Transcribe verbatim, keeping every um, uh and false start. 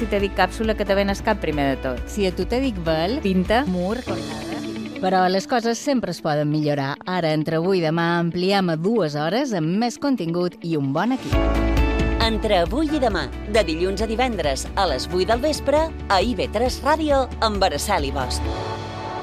si te dic càpsula que te ven el cap primer de tot. Si a tu te dic vel, pinta, mur, cornada... Però les coses sempre es poden millorar. Ara, entre avui i demà, ampliem a dues hores amb més contingut i un bon equip. Entre avui i demà, de dilluns a divendres a les vuit del vespre, a I V tres Ràdio amb Araceli Bosch.